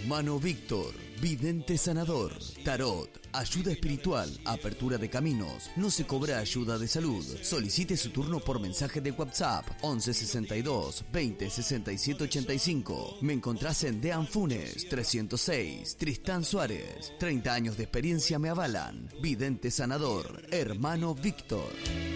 Hermano Víctor, vidente sanador, tarot, ayuda espiritual, apertura de caminos. No se cobra ayuda de salud. Solicite su turno por mensaje de WhatsApp 11 62 20 67 85. Me encontrás en Dean Funes 306, Tristán Suárez. 30 años de experiencia me avalan. Vidente sanador, Hermano Víctor.